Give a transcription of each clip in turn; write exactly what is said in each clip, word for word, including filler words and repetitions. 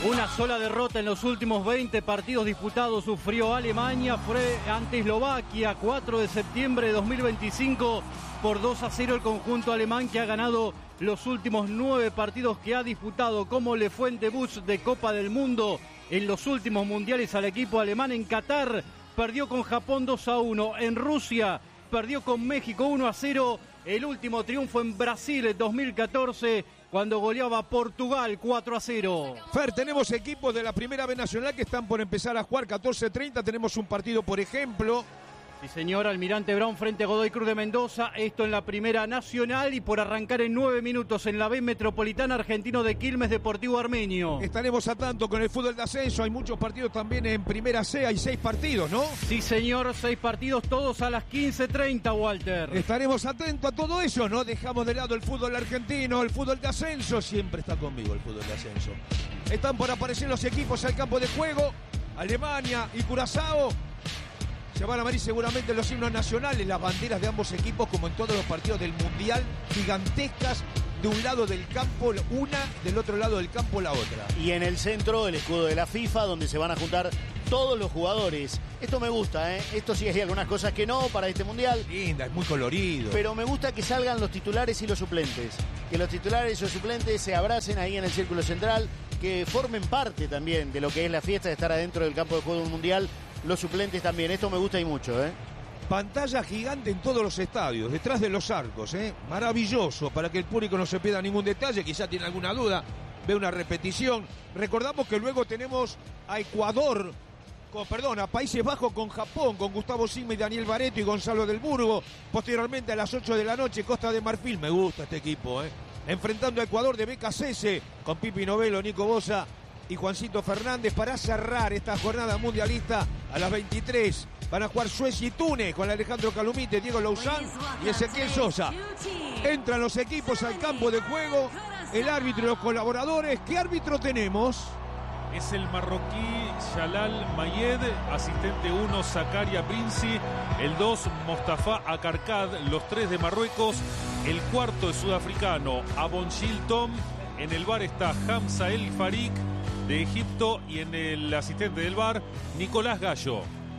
Una sola derrota en los últimos veinte partidos disputados sufrió Alemania. Fue ante Eslovaquia, cuatro de septiembre de dos mil veinticinco, por dos a cero el conjunto alemán, que ha ganado los últimos nueve partidos que ha disputado. ¿Cómo le fue en debuts de Copa del Mundo en los últimos mundiales al equipo alemán? En Qatar perdió con Japón dos a uno. En Rusia perdió con México uno a cero. El último triunfo en Brasil en dos mil catorce, cuando goleaba a Portugal cuatro a cero. Fer, tenemos equipos de la Primera B Nacional que están por empezar a jugar. catorce treinta tenemos un partido, por ejemplo. Sí, señor, Almirante Brown frente a Godoy Cruz de Mendoza. Esto en la Primera Nacional, y por arrancar en nueve minutos en la B Metropolitana, Argentino de Quilmes, Deportivo Armenio. Estaremos a tanto con el fútbol de ascenso. Hay muchos partidos también en Primera C. Hay seis partidos, ¿no? Sí, señor, seis partidos, todos a las quince treinta, Walter. Estaremos atentos a todo eso. No dejamos de lado el fútbol argentino, el fútbol de ascenso. Siempre está conmigo el fútbol de ascenso. Están por aparecer los equipos al campo de juego. Alemania y Curazao. Se van a ver seguramente los himnos nacionales, las banderas de ambos equipos, como en todos los partidos del Mundial, gigantescas, de un lado del campo una, del otro lado del campo la otra. Y en el centro el escudo de la FIFA, donde se van a juntar todos los jugadores. Esto me gusta, ¿eh? Esto sí hay algunas cosas que no para este Mundial. Linda, es muy colorido. Pero me gusta que salgan los titulares y los suplentes. Que los titulares y los suplentes se abracen ahí en el círculo central, que formen parte también de lo que es la fiesta de estar adentro del campo de juego mundial. Los suplentes también, esto me gusta y mucho, ¿eh? Pantalla gigante en todos los estadios, detrás de los arcos, ¿eh? Maravilloso, para que el público no se pierda ningún detalle. Quizá tiene alguna duda, ve una repetición. Recordamos que luego tenemos a Ecuador, con, perdón, a Países Bajos con Japón, con Gustavo Sigma y Daniel Bareto y Gonzalo del Burgo. Posteriormente a las ocho de la noche, Costa de Marfil. Me gusta este equipo, ¿eh? Enfrentando a Ecuador de B K C S, con Pipi Novelo, Nico Bosa y Juancito Fernández, para cerrar esta jornada mundialista. A las veintitrés van a jugar Suecia y Túnez con Alejandro Calumite, Diego Louzán y Ezequiel Sosa. Entran los equipos al campo de juego, el árbitro y los colaboradores. ¿Qué árbitro tenemos? Es el marroquí Shalal Mayed, asistente uno Zakaria Princi, el dos Mostafa Akarkad, los tres de Marruecos, el cuarto es sudafricano Abonshil Tom, en el bar está Hamza El Farik de Egipto, y en el asistente del bar, Nicolás Gallo.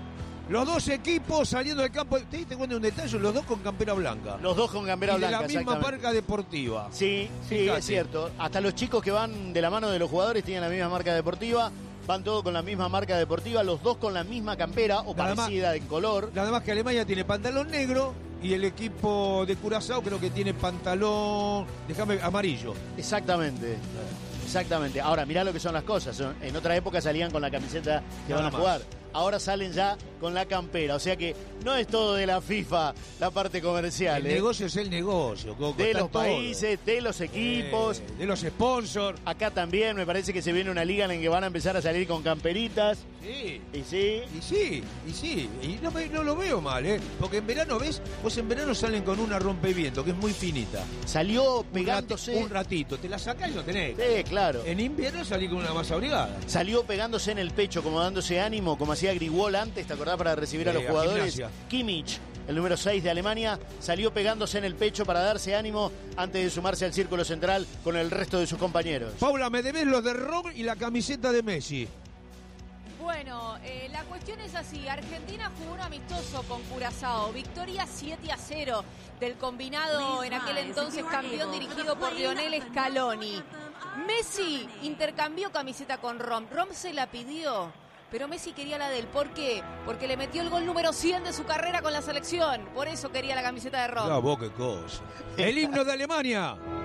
Los dos equipos saliendo del campo. ¿Te diste cuenta de un detalle? Los dos con campera blanca. Los dos con campera y de blanca, la misma marca deportiva. Sí, sí, Fíjate. Es cierto. Hasta los chicos que van de la mano de los jugadores tienen la misma marca deportiva. Van todos con la misma marca deportiva, los dos con la misma campera o nada parecida más, en color. Nada más que Alemania tiene pantalón negro y el equipo de Curazao creo que tiene pantalón, déjame, amarillo. Exactamente. Exactamente. Ahora, mirá lo que son las cosas. En otra época salían con la camiseta que nada van a jugar. Más. Ahora salen ya con la campera. O sea que no es todo de la FIFA la parte comercial. El ¿eh? negocio es el negocio, Coco. De Está los todo. países, de los equipos. Eh, de los sponsors. Acá también me parece que se viene una liga en la que van a empezar a salir con camperitas. Sí. Y sí. Y sí, y sí. Y no, me, no lo veo mal, ¿eh? Porque en verano, ¿ves? Pues en verano salen con una rompeviento, que es muy finita. Salió pegándose. Un, rati, un ratito. Te la sacás y lo tenés. Sí, claro. En invierno salí con una masa abrigada. Salió pegándose en el pecho, como dándose ánimo, como hacía Grigol antes, ¿te acordás? Para recibir sí, a los jugadores. A Kimmich, el número seis de Alemania, salió pegándose en el pecho para darse ánimo antes de sumarse al círculo central con el resto de sus compañeros. Paula, me debes los de Ron y la camiseta de Messi. Bueno, eh, la cuestión es así. Argentina jugó un amistoso con Curazao. Victoria siete a cero del combinado en aquel entonces campeón dirigido por Lionel Scaloni. Messi intercambió camiseta con Rom. Rom se la pidió, pero Messi quería la de él. ¿Por qué? Porque le metió el gol número cien de su carrera con la selección. Por eso quería la camiseta de Rom. Ah, vos qué cosa. El himno de Alemania.